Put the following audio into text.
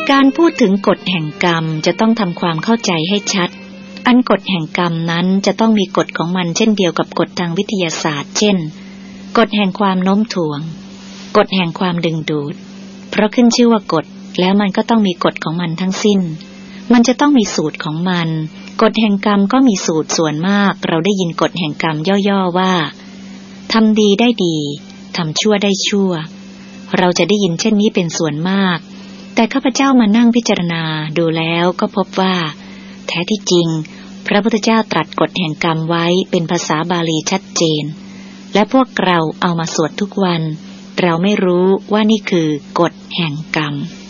การพูดถึงกฎแห่งกรรมจะต้องทำความเข้าใจให้ชัดอันกฎแห่งกรรมนั้นจะต้องมีกฎของมันเช่นเดียวกับกฎทางวิทยาศาสตร์เช่นกฎแห่งความโน้มถ่วงกฎแห่งความดึงดูดเพราะขึ้นชื่อว่ากฎแล้วมันก็ต้องมีกฎของมันทั้งสิ้นมันจะต้องมีสูตรของมันกฎแห่งกรรมก็มีสูตรส่วนมากเราได้ยินกฎแห่งกรรมย่อๆว่าทำดีได้ดีทำชั่วได้ชั่วเราจะได้ยินเช่นนี้เป็นส่วนมากแต่ข้าพเจ้ามานั่งพิจารณาดูแล้วก็พบว่าแท้ที่จริงพระพุทธเจ้าตรัสกฎแห่งกรรมไว้เป็นภาษาบาลีชัดเจนและพวกเราเอามาสวดทุกวันเราไม่รู้ว่านี่คือกฎแห่งกรรม